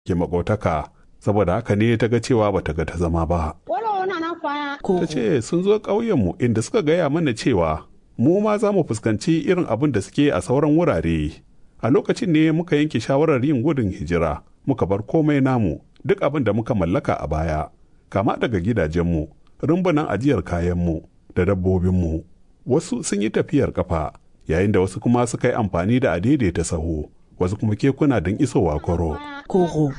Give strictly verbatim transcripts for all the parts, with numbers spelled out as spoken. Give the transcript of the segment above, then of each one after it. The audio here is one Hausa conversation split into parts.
ke makotaka, saboda haka ne ta ga cewa bata ga ta zama ba. Ta ce sun zo ƙauyenmu inda suka gaya mana cewa mu ma za mu fuskanci irin abin da suke a sauran wurare. A lokacin ne muka yanke shawarar yin gudun hijira, muka bar komai namu, duk abin da muka mallaka a baya, kama daga gidajenmu, rumbunan ajiyar kayanmu da dabbobinmu. Wasu sun yi tafiyar kafa, yayin da wasu kuma suka yi amfani da adaidaita sahu, wasu kuma kekuna don isowa Koro. Koro.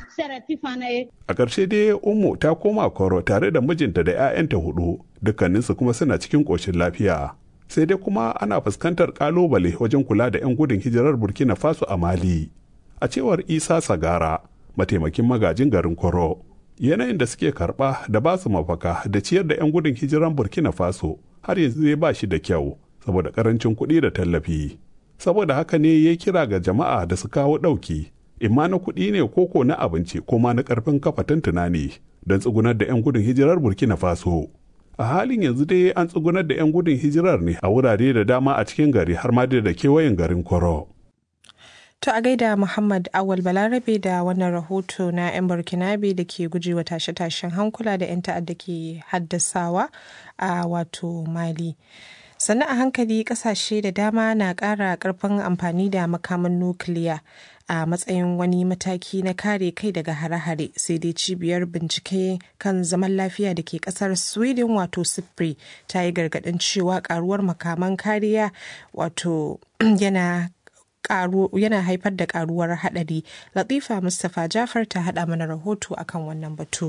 A ƙarshe dai Ummu ta koma Koro tare da mijinta da 'ya'yanta hudu, dukkaninsu kuma suna cikin ƙoshin lafiya. Sai dai kuma ana fuskantar ƙalubale wajen kula da 'yan gudun hijirar Burkina Faso a Mali. A cewar Isa Sagara, mataimakin magajin garin Koro, yanayin da suke karɓa da ba su mafaka da ciyar da 'yan gudun hijiran Burkina Faso har yanzu zai ba shi da kyau saboda ƙarancin kuɗi da tallafi. Saboda haka ne ya kira ga jama'a da su kawo ɗauki, imma na kuɗi ne koko na abinci ko ma na ƙarfin kafa tantuna ne don tsugunar da 'yan gudun hijirar Burkina Faso. A halin yanzu dai an tsugunar da 'yan gudun hijirar ne a wurare da dama a cikin gari har ma da kewayen garin Koro. To a gaida Muhammad Awal Balarabe da wannan rahoto na 'yan Burkinabe da ke gujewa tashe-tashen hankula da 'yan ta'adda ke haddasawa a wato Mali. Sannan a hankali kasashe da dama na ƙara ƙarfin amfani da makaman nukiliya a matsayin wani mataki na kare kai daga hare-hare, sai dai cibiyar bincike kan zaman lafiya da ke kasar Sweden wato SIPRI ta yi gargaɗin cewa karuwar makaman kariya wato yana yana haifar da karuwar haɗari. Latifa Mustapha Jafar ta haɗa mana rahoto akan wannan batu.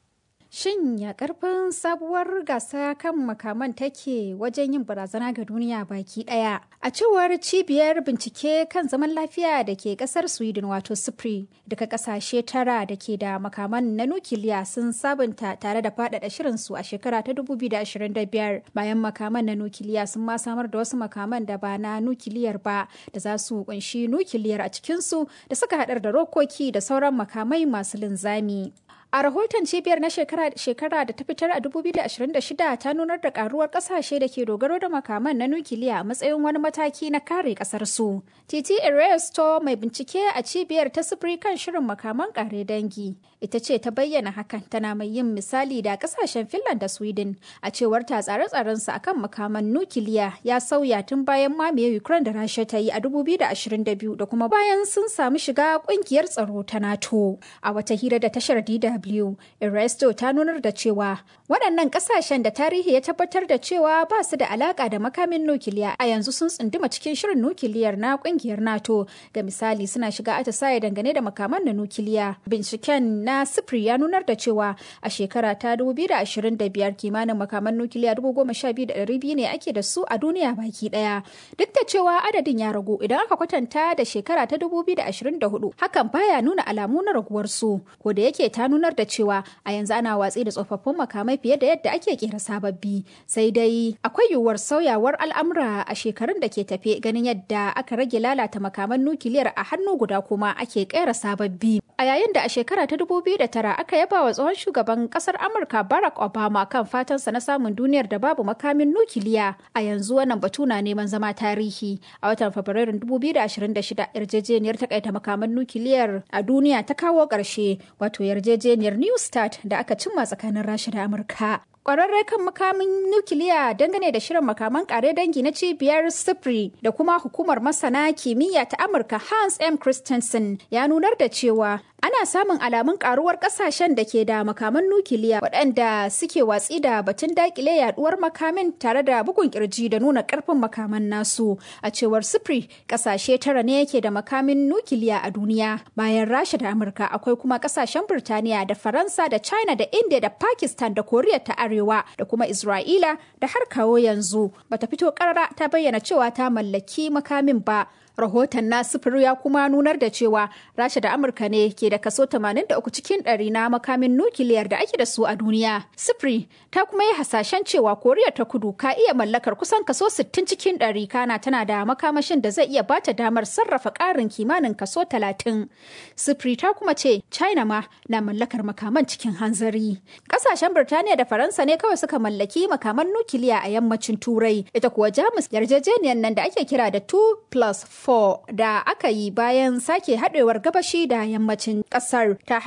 Shin ya karfin sabuwar gasa kan makaman take wajen yin barazana ga duniya baki daya? A cewar cibiyar bincike kan zaman lafiya da ke kasar Sweden wato SIPRI, daga kasashe tara da ke da makaman na nukiliya sun sabunta tare da faɗaɗa shirinsu a shekara ta dubu biyu da ashirin da biyar. Bayan makaman na nukiliya sun ma samar da wasu makaman da ba na nukiliyar ba da za su kunshi nukiliyar a cikinsu da suka haɗar da rokoki da sauran makamai masu linzami. A rahoton cibiyar na shekara-shekara da ta fitar a dubu biyu da ashirin da shida ta nunar da karuwar kasashe da ke dogaro da makaman na nukiliya a matsayin wani mataki na kare kasar su. Titi Eresto mai bincike a cibiyar ta SIPRI kan shirin makaman kare dangi. Ita ce ta bayyana hakan tana mai yin misali da kasashen Finland da Sweden. A cewar ta tsare-tsarensu akan makaman nukiliya ya sauya tun bayan mamaye Ukraine da Rasha ta yi a dubu biyu da ashirin da biyu da kuma bayan sun samu shiga kungiyar tsaro ta NATO. A wata hira da tashar D W Eresto ta nunar da cewa waɗannan ƙasashen da tarihi ya tabbatar da cewa ba su da alaƙa da makamin nukiliya a yanzu sun tsunduma cikin shirin nukiliyar na ƙungiyar NATO. Ga misali suna shiga atisaye dangane da makaman na nukiliya. Binciken na SIPRI ya nunar da cewa a shekara ta dubu biyu da ashirin da biyar kimanin makaman nukiliya dubu goma sha biyu da ɗari biyu ne ake da su a duniya baki ɗaya. Duk da cewa adadin ya ragu idan aka kwatanta da shekara ta dubu biyu da ashirin da hudu, hakan baya nuna alamu na raguwar su. Ko da yake ta nunar da cewa a yanzu ana watsi da tsofaffin makamai fiye da yadda ake kera sababbi, sai dai akwai yiwuwar sauyawar al'amura a shekarun da ke tafe ganin yadda aka rage lalata makaman nukiliyar a hannu guda kuma ake kera sababbi. A yayin da a shekara ta dubu biyu da tara aka yaba wa tsohon shugaban kasar Amurka Barack Obama kan fatansa na samun duniyar da babu makamin nukiliya, a yanzu wannan batu na neman zama tarihi. A watan Fabrairun dubu biyu da ashirin da shida yarjejeniyar takaita makaman nukiliyar a duniya ta kawo ƙarshe, wato yarjejeniyar New START da aka cimma tsakanin Rasha da Amurka. Kwararre kan makamin nukiliya dangane da shirin makaman kare dangi na cibiyar SIPRI da kuma hukumar masana kimiyya ta Amurka Hans M. Christensen ya nunar da cewa ana samun alamun karuwar kasashen da ke da makaman nukiliya waɗanda suke watsi da batun dakile yaduwar makamin tare da bugun kirji da nuna karfin makaman nasu. A cewar SIPRI, kasashe tara ne yake da makamin nukiliya a duniya. Bayan Rasha da Amurka akwai kuma kasashen Birtaniya da Faransa da China da India da Pakistan da Koriya ta Arewa da kuma Isra'ila da har kawo yanzu bata fito karara ta bayyana cewa ta mallaki makamin ba. Rahoton na SIPRI ya kuma nunar da cewa Rasha da Amurka ne ke da kaso tamanin da uku cikin ɗari na makamin nukiliyar da ake da su a duniya. SIPRI ta kuma yi hasashen cewa Koriya ta Kudu ka iya mallakar kusan kaso sittin cikin ɗari, kana tana da makamashin da zai iya bata damar sarrafa ƙarin kimanin kaso talatin. SIPRI ta kuma ce China ma na mallakar makaman cikin hanzari. Ƙasashen Birtaniya da Faransa ne kawai suka mallaki makaman nukiliya a yammacin Turai. Ita kuwa Jamus yarjejeniyar nan da ake kira da two plus four Darfur da aka yi bayan sake haɗewar gabashi da yammacin ƙasar ta